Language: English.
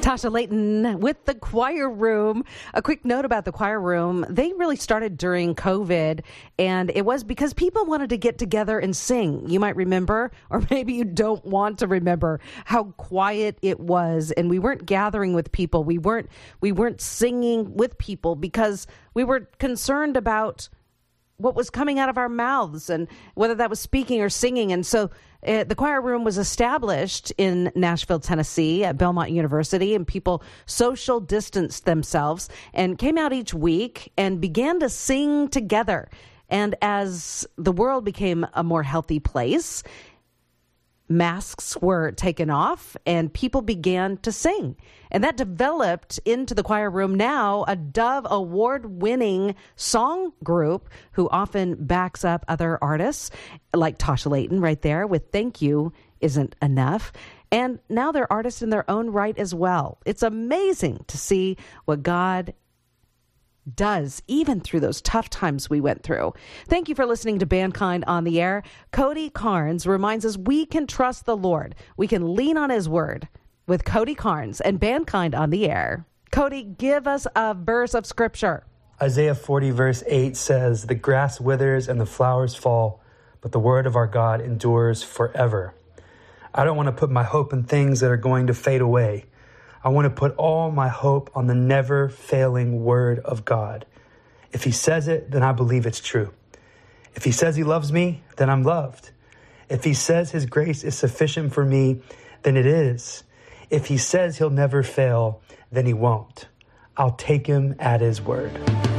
Tasha Layton with the Choir Room. A quick note about the Choir Room. They really started during COVID, and it was because people wanted to get together and sing. You might remember, or maybe you don't want to remember, how quiet it was, and we weren't gathering with people. We weren't singing with people because we were concerned about what was coming out of our mouths and whether that was speaking or singing. And so the Choir Room was established in Nashville, Tennessee at Belmont University, and people social distanced themselves and came out each week and began to sing together. And as the world became a more healthy place, masks were taken off and people began to sing. And that developed into the Choir Room, now a Dove Award-winning song group who often backs up other artists like Tasha Layton right there with Thank You Isn't Enough. And now they're artists in their own right as well. It's amazing to see what God does, even through those tough times we went through. Thank you for listening to Bandkind on the Air. Cody Carnes reminds us we can trust the Lord. We can lean on his word with Cody Carnes and Bandkind on the Air. Cody, give us a verse of scripture. Isaiah 40 verse 8 says, "The grass withers and the flowers fall, but the word of our God endures forever." I don't want to put my hope in things that are going to fade away. I want to put all my hope on the never-failing word of God. If he says it, then I believe it's true. If he says he loves me, then I'm loved. If he says his grace is sufficient for me, then it is. If he says he'll never fail, then he won't. I'll take him at his word.